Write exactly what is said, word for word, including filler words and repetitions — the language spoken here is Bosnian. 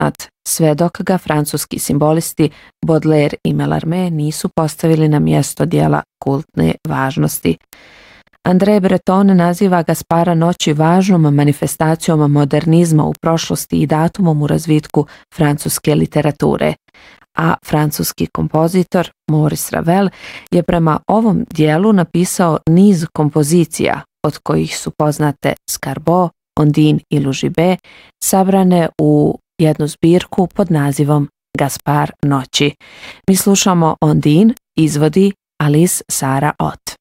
poznat, sve dok ga francuski simbolisti Baudelaire i Mallarmé nisu postavili na mjesto dijela kultne važnosti. André Breton naziva Gaspara noći važnom manifestacijom modernizma u prošlosti i datumom u razvitku francuske literature, a francuski kompozitor Maurice Ravel je prema ovom dijelu napisao niz kompozicija, od kojih su poznate Skarbot, Ondine i Lužibé, sabrane u jednu zbirku pod nazivom Gaspar noći. Mi slušamo Ondine, izvodi Alice Sara Ott.